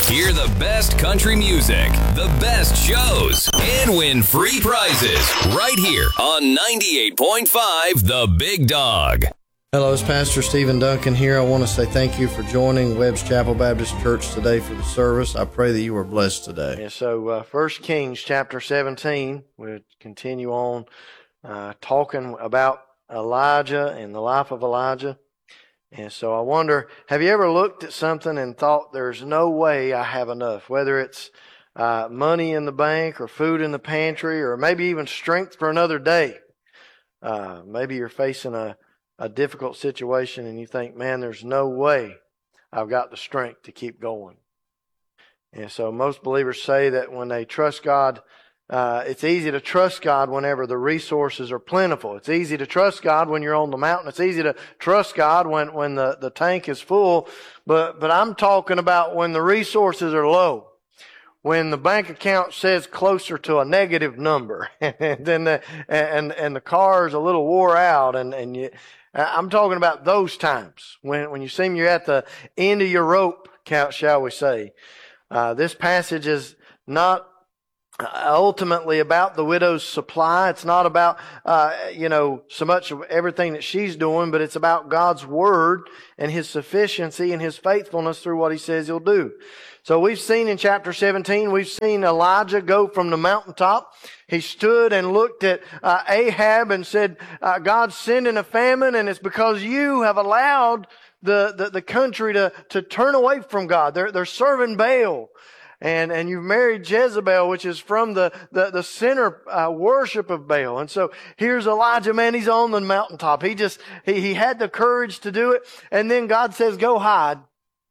Hear the best country music, the best shows, and win free prizes right here on 98.5 The Big Dog. Hello, it's Pastor Stephen Duncan here. I want to say thank you for joining Webb's Chapel Baptist Church today for the service. I pray that you are blessed today. And so 1 Kings chapter 17, we'll continue on talking about Elijah and the life of Elijah. And so I wonder, have you ever looked at something and thought there's no way I have enough? Whether it's money in the bank or food in the pantry or maybe even strength for another day. Maybe you're facing a difficult situation and you think, man, there's no way I've got the strength to keep going. And so most believers say that when they trust God, it's easy to trust God whenever the resources are plentiful. It's easy to trust God when you're on the mountain. It's easy to trust God when the tank is full. But I'm talking about when the resources are low. When the bank account says closer to a negative number and the car is a little wore out I'm talking about those times when you seem you're at the end of your rope, shall we say. This passage is not ultimately about the widow's supply. It's not about, so much of everything that she's doing, but it's about God's word and His sufficiency and His faithfulness through what He says He'll do. So we've seen in chapter 17, we've seen Elijah go from the mountaintop. He stood and looked at Ahab and said, God's sending a famine, and it's because you have allowed the country to turn away from God. They're serving Baal. And you've married Jezebel, which is from the center worship of Baal. And so here's Elijah, man, he's on the mountaintop. He had the courage to do it. And then God says, go hide.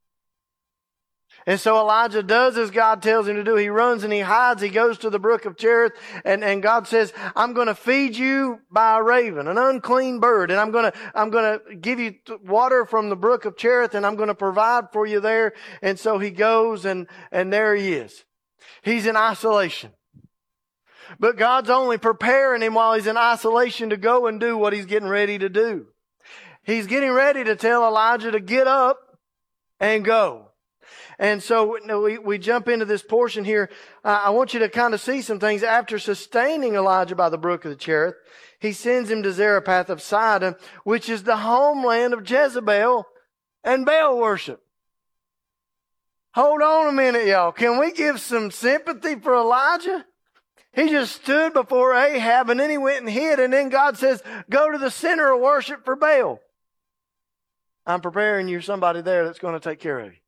And so Elijah does as God tells him to do. He runs and he hides. He goes to the brook of Cherith. And God says, I'm going to feed you by a raven, an unclean bird. And I'm going to give you water from the brook of Cherith, and I'm going to provide for you there. And so he goes and there he is. He's in isolation. But God's only preparing him while he's in isolation to go and do what he's getting ready to do. He's getting ready to tell Elijah to get up and go. And so we jump into this portion here. I want you to kind of see some things. After sustaining Elijah by the brook of the Cherith, he sends him to Zarephath of Sidon, which is the homeland of Jezebel and Baal worship. Hold on a minute, y'all. Can we give some sympathy for Elijah? He just stood before Ahab and then he went and hid. And then God says, go to the center of worship for Baal. I'm preparing you somebody there that's going to take care of you.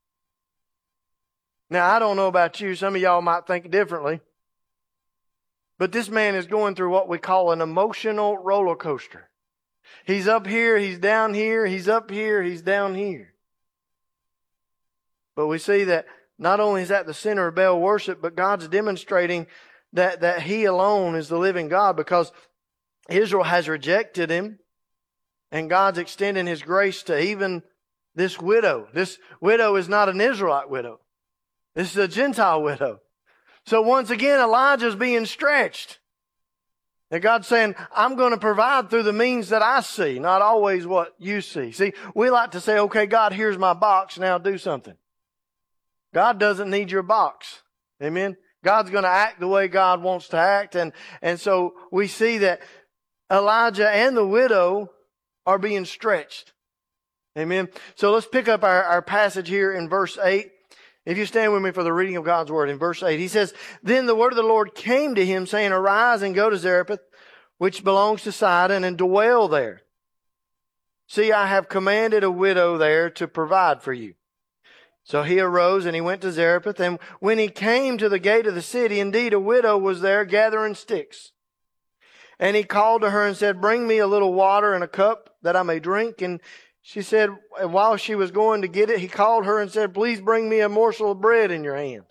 Now, I don't know about you. Some of y'all might think differently. But this man is going through what we call an emotional roller coaster. He's up here, he's down here, he's up here, he's down here. But we see that not only is that the center of Baal worship, but God's demonstrating that He alone is the living God, because Israel has rejected Him. And God's extending His grace to even this widow. This widow is not an Israelite widow. This is a Gentile widow. So once again, Elijah's being stretched. And God's saying, I'm going to provide through the means that I see, not always what you see. See, we like to say, okay, God, here's my box, now do something. God doesn't need your box. Amen? God's going to act the way God wants to act. And so we see that Elijah and the widow are being stretched. Amen? So let's pick up our passage here in verse 8. If you stand with me for the reading of God's word in verse 8, he says, Then the word of the Lord came to him, saying, Arise and go to Zarephath, which belongs to Sidon, and dwell there. See, I have commanded a widow there to provide for you. So he arose and he went to Zarephath, and when he came to the gate of the city, indeed a widow was there gathering sticks. And he called to her and said, Bring me a little water in a cup that I may drink. And she said, while she was going to get it, he called her and said, Please bring me a morsel of bread in your hand.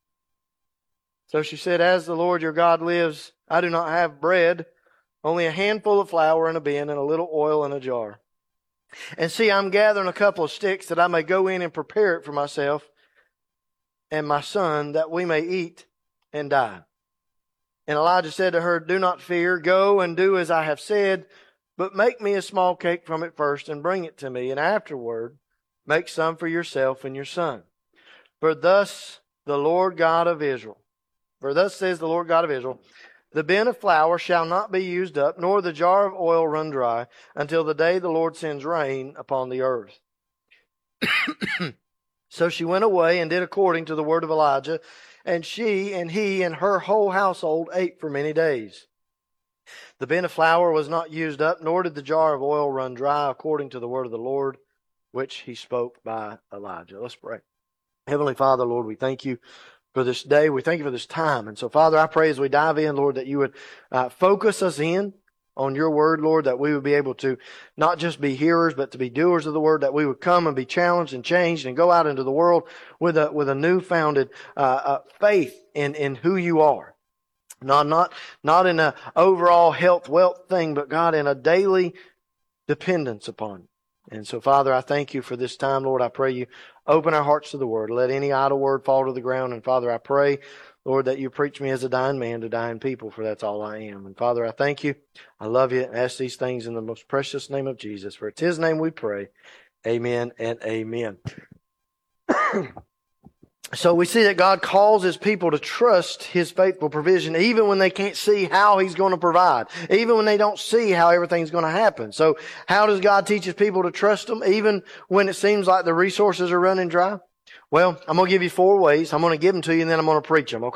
So she said, As the Lord your God lives, I do not have bread, only a handful of flour in a bin and a little oil in a jar. And see, I'm gathering a couple of sticks that I may go in and prepare it for myself and my son, that we may eat and die. And Elijah said to her, Do not fear, go and do as I have said, but make me a small cake from it first and bring it to me, and afterward make some for yourself and your son. For thus the Lord God of Israel, for thus says the Lord God of Israel, the bin of flour shall not be used up, nor the jar of oil run dry, until the day the Lord sends rain upon the earth. So she went away and did according to the word of Elijah, and she and he and her whole household ate for many days. The bin of flour was not used up, nor did the jar of oil run dry, according to the word of the Lord, which he spoke by Elijah. Let's pray. Heavenly Father, Lord, we thank you for this day. We thank you for this time. And so, Father, I pray as we dive in, Lord, that you would focus us in on your word, Lord, that we would be able to not just be hearers, but to be doers of the word, that we would come and be challenged and changed and go out into the world with a new-founded faith in who you are. Not in an overall health, wealth thing, but God, in a daily dependence upon you. And so, Father, I thank you for this time, Lord. I pray you open our hearts to the word. Let any idle word fall to the ground. And Father, I pray, Lord, that you preach me as a dying man to dying people, for that's all I am. And Father, I thank you. I love you and ask these things in the most precious name of Jesus. For it's his name we pray. Amen and amen. So we see that God calls his people to trust his faithful provision, even when they can't see how he's going to provide, even when they don't see how everything's going to happen. So how does God teach his people to trust him, even when it seems like the resources are running dry? Well, I'm going to give you 4 ways. I'm going to give them to you, and then I'm going to preach them, okay?